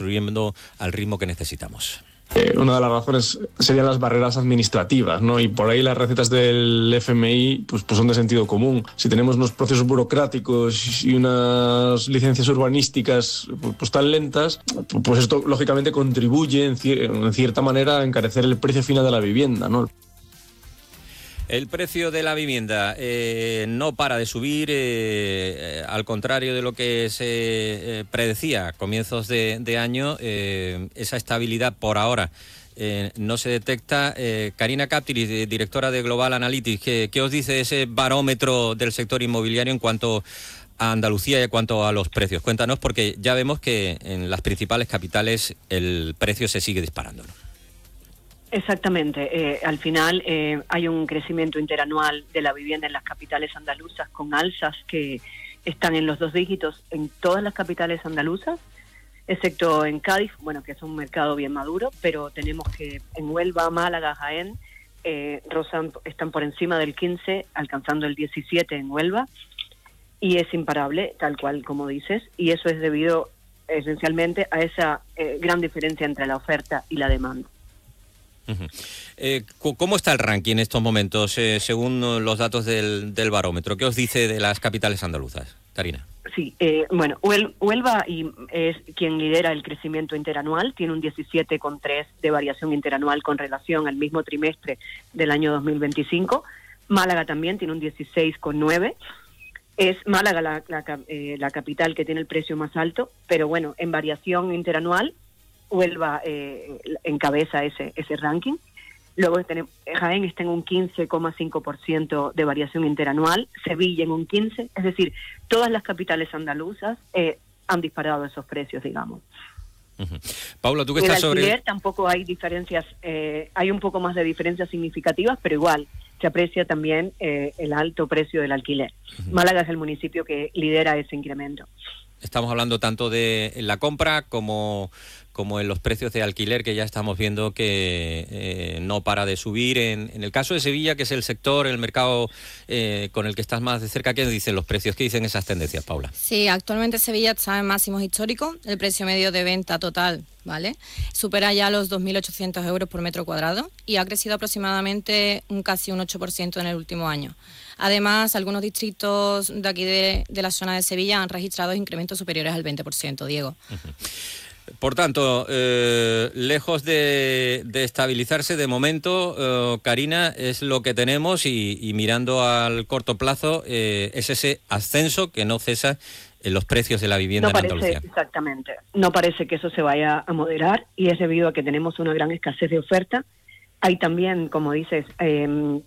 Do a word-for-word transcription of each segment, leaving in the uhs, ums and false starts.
construyendo al ritmo que necesitamos. Eh, una de las razones serían las barreras administrativas, ¿no? Y por ahí las recetas del F M I pues, pues son de sentido común. Si tenemos unos procesos burocráticos y unas licencias urbanísticas pues, pues tan lentas, pues esto lógicamente contribuye en, cier- en cierta manera a encarecer el precio final de la vivienda, ¿no? El precio de la vivienda eh, no para de subir, eh, eh, al contrario de lo que se eh, predecía a comienzos de, de año, eh, esa estabilidad por ahora eh, no se detecta. Eh, Karina Captiri, directora de Global Analytics, ¿qué, ¿qué os dice ese barómetro del sector inmobiliario en cuanto a Andalucía y en cuanto a los precios? Cuéntanos, porque ya vemos que en las principales capitales el precio se sigue disparando, ¿no? Exactamente. Eh, al final eh, hay un crecimiento interanual de la vivienda en las capitales andaluzas con alzas que están en los dos dígitos en todas las capitales andaluzas, excepto en Cádiz, bueno, que es un mercado bien maduro, pero tenemos que en Huelva, Málaga, Jaén, eh, rozan, están por encima del quince, alcanzando el diecisiete en Huelva, y es imparable, tal cual como dices, y eso es debido esencialmente a esa eh, gran diferencia entre la oferta y la demanda. Uh-huh. Eh, ¿Cómo está el ranking en estos momentos, eh, según los datos del, del barómetro? ¿Qué os dice de las capitales andaluzas, Karina? Sí, eh, bueno, Huel, Huelva y es quien lidera el crecimiento interanual, tiene un diecisiete coma tres de variación interanual con relación al mismo trimestre del año dos mil veinticinco. Málaga también tiene un dieciséis coma nueve. Es Málaga la, la, eh, la capital que tiene el precio más alto, pero bueno, en variación interanual, Huelva eh, encabeza ese ese ranking. Luego tenemos, Jaén está en un quince coma cinco por ciento de variación interanual, Sevilla en un quince por ciento, es decir, todas las capitales andaluzas eh, han disparado esos precios, digamos. Uh-huh. Paula, tú que el estás sobre... alquiler tampoco hay diferencias, eh, hay un poco más de diferencias significativas, pero igual se aprecia también eh, el alto precio del alquiler. Uh-huh. Málaga es el municipio que lidera ese incremento. Estamos hablando tanto de la compra como, como en los precios de alquiler, que ya estamos viendo que eh, no para de subir. En, en el caso de Sevilla, que es el sector, el mercado eh, con el que estás más de cerca, ¿qué dicen los precios? ¿Qué dicen esas tendencias, Paula? Sí, actualmente Sevilla está en máximos históricos. El precio medio de venta total, ¿vale?, supera ya los dos mil ochocientos euros por metro cuadrado y ha crecido aproximadamente un casi un ocho por ciento en el último año. Además, algunos distritos de aquí de, de la zona de Sevilla han registrado incrementos superiores al veinte por ciento, Diego. Uh-huh. Por tanto, eh, lejos de, de estabilizarse de momento, eh, Karina, es lo que tenemos y, y mirando al corto plazo, eh, es ese ascenso que no cesa en los precios de la vivienda no en parece, Andalucía. Exactamente. No parece que eso se vaya a moderar y es debido a que tenemos una gran escasez de oferta. Hay también, como dices, eh,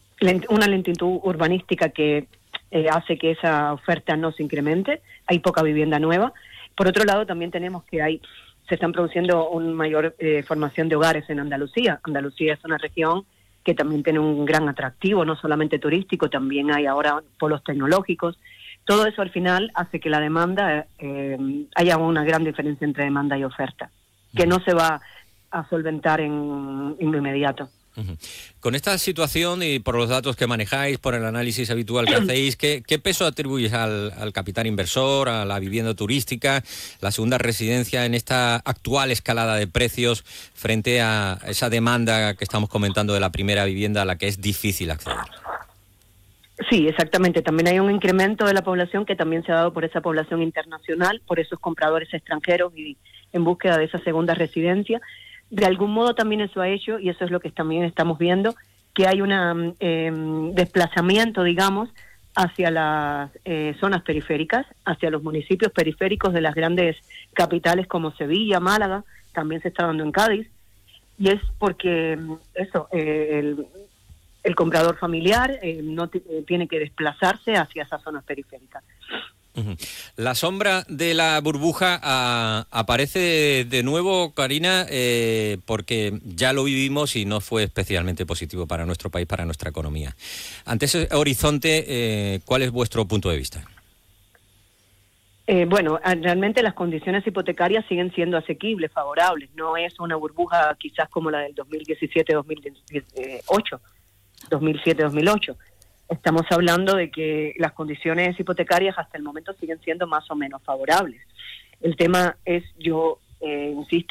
una lentitud urbanística que eh, hace que esa oferta no se incremente. Hay poca vivienda nueva. Por otro lado, también tenemos que hay se están produciendo una mayor eh, formación de hogares en Andalucía. Andalucía es una región que también tiene un gran atractivo, no solamente turístico, también hay ahora polos tecnológicos. Todo eso al final hace que la demanda, eh, haya una gran diferencia entre demanda y oferta, que no se va a solventar en, en lo inmediato. Uh-huh. Con esta situación y por los datos que manejáis, por el análisis habitual que hacéis, ¿qué, qué peso atribuís al, al capital inversor, a la vivienda turística, la segunda residencia en esta actual escalada de precios frente a esa demanda que estamos comentando de la primera vivienda a la que es difícil acceder? Sí, exactamente. También hay un incremento de la población que también se ha dado por esa población internacional, por esos compradores extranjeros y en búsqueda de esa segunda residencia. De algún modo también eso ha hecho, y eso es lo que también estamos viendo, que hay un eh, desplazamiento, digamos, hacia las eh, zonas periféricas, hacia los municipios periféricos de las grandes capitales como Sevilla, Málaga, también se está dando en Cádiz, y es porque eso, eh, el, el comprador familiar eh, no t- tiene que desplazarse hacia esas zonas periféricas. Uh-huh. La sombra de la burbuja a, aparece de nuevo, Karina, eh, porque ya lo vivimos y no fue especialmente positivo para nuestro país, para nuestra economía. Ante ese horizonte, eh, ¿cuál es vuestro punto de vista? Eh, bueno, realmente las condiciones hipotecarias siguen siendo asequibles, favorables. No es una burbuja quizás como la del dos mil diecisiete dos mil dieciocho, dos mil siete dos mil ocho. Estamos hablando de que las condiciones hipotecarias hasta el momento siguen siendo más o menos favorables. El tema es, yo eh, insisto,